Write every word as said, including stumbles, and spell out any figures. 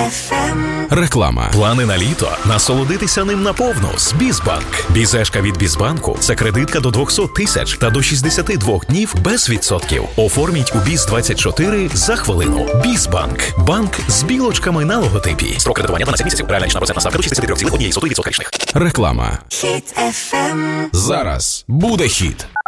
еф ем. Реклама. Плани на літо? Насолодитися ним наповну з Бізбанк. Бізешка від Бізбанку – це кредитка до двісті тисяч та до шістдесят два днів без відсотків. Оформіть у Біз двадцять чотири за хвилину. Бізбанк. Банк з білочками на логотипі. Строк кредитування дванадцять місяців. Реальна річна процентна ставка до шістдесят три цілих одна сотих відсотка річних. Реклама. Хіт еф ем. Зараз буде хіт.